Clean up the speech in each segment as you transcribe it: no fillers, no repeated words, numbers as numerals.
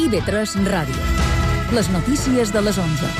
IB3 Ràdio. Les notícies de les 11.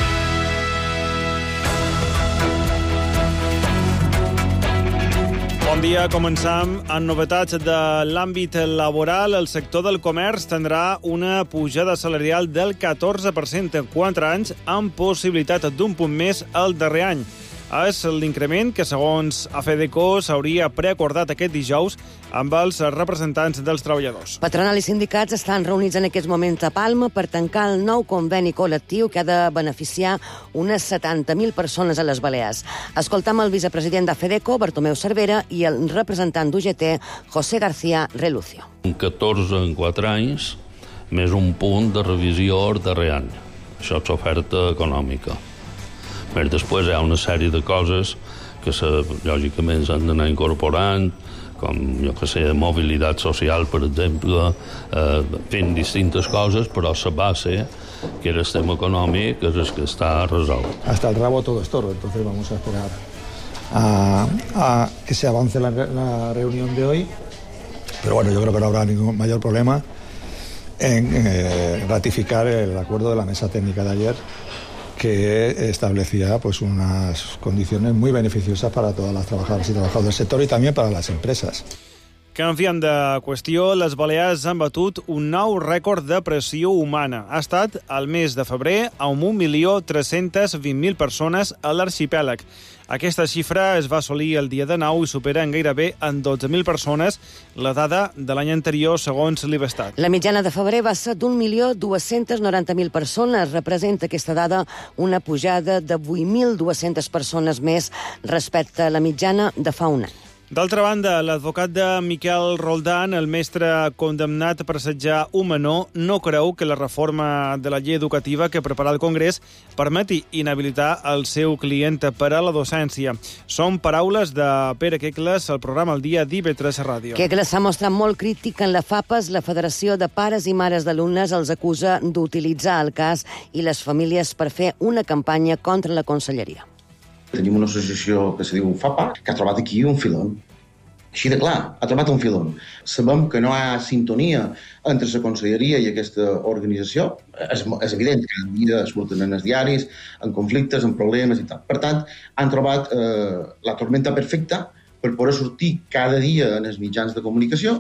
Bon dia, començam amb novetats de l'àmbit laboral. El sector del comerç tindrà una pujada salarial del 14% en 4 anys, amb possibilitat d'un punt més el darrer any. És l'increment que, segons AFEDECO, s'hauria preacordat aquest dijous amb els representants dels treballadors. Patronal i sindicats estan reunits en aquests moments a Palma per tancar el nou conveni col·lectiu que ha de beneficiar unes 70.000 persones a les Balears. Escoltam el vicepresident d'AFEDECO, Bartomeu Cervera, i el representant d'UGT, José García Relucio. 14 en 4 anys, més un punt de revisió darrer any. Això és oferta econòmica. Però després hi ha una sèrie de coses que lògicament s'han d'anar incorporant, com, mobilitat social, per exemple, fent distintes coses, però la base, que era el tema econòmic, és el que està resolt. Hasta el rabo todo es toro, entonces vamos a esperar a que se avance la reunión de hoy. Pero bueno, yo creo que no habrá ningún mayor problema en ratificar el acuerdo de la mesa técnica de ayer, que establecía pues unas condiciones muy beneficiosas para todas las trabajadoras y trabajadores del sector y también para las empresas. Canviant de qüestió, les Balears han batut un nou rècord de pressió humana. Ha estat el mes de febrer amb 1.320.000 persones a l'arxipèlag. Aquesta xifra es va assolir el dia de 9 i supera en gairebé en 12.000 persones la dada de l'any anterior, segons l'Ibestat. La mitjana de febrer va ser d'1.290.000 persones. Representa aquesta dada una pujada de 8.200 persones més respecte a la mitjana de fa un any. D'altra banda, l'advocat de Miquel Roldán, el mestre condemnat per assetjar un menor, no creu que la reforma de la llei educativa que prepara el Congrés permeti inhabilitar el seu client per a la docència. Són paraules de Pere Quecles al programa El Dia d'IB3 Ràdio. Quecles s'ha mostrat molt crític en la FAPES. La Federació de Pares i Mares d'Alumnes els acusa d'utilitzar el cas i les famílies per fer una campanya contra la conselleria. Tenim una associació que se diu FAPA, que ha trobat aquí un filon. Així de clar, ha trobat un filon. Sabem que no hi ha sintonia entre la conselleria i aquesta organització. És evident que cada dia surten en els diaris, en conflictes, en problemes i tal. Per tant, han trobat la tormenta perfecta per poder sortir cada dia en els mitjans de comunicació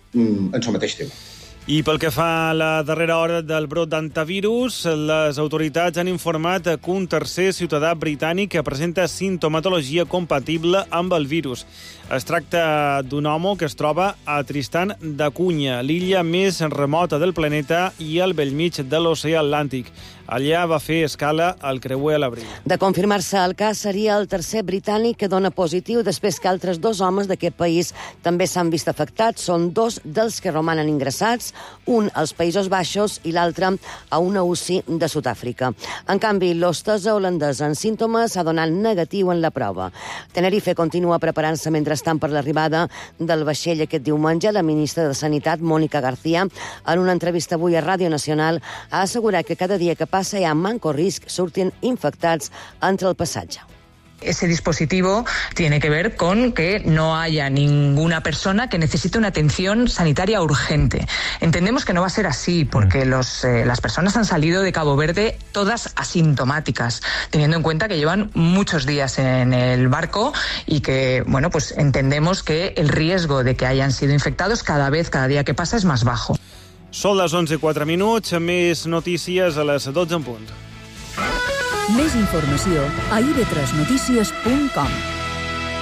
en el mateix tema. I pel que fa a la darrera hora del brot d'antivirus, les autoritats han informat que un tercer ciutadà britànic presenta sintomatologia compatible amb el virus. Es tracta d'un home que es troba a Tristan da Cunha, l'illa més remota del planeta i al bell mig de l'oceà Atlàntic. Allà va fer escala al creuer a l'abril. De confirmar-se el cas, seria el tercer britànic que dona positiu després que altres 2 homes d'aquest país també s'han vist afectats. Són 2 dels que romanen ingressats, un als Països Baixos i l'altre a una UCI de Sud-àfrica. En canvi, l'hostessa holandesa en símptomes ha donat negatiu en la prova. Tenerife continua preparant-se mentrestant per l'arribada del vaixell aquest diumenge. La ministra de Sanitat, Mónica García, en una entrevista avui a Ràdio Nacional, ha assegurat que cada dia que passa hi ha manco risc surtin infectats entre el passatge. Ese dispositivo tiene que ver con que no haya ninguna persona que necesite una atención sanitaria urgente. Entendemos que no va a ser así, porque las personas han salido de Cabo Verde todas asintomáticas, teniendo en cuenta que llevan muchos días en el barco y que, bueno, pues entendemos que el riesgo de que hayan sido infectados cada día que pasa es más bajo. Són les 11:04, més notícies a les 12 en punt. Més informació a ib3notícies.com.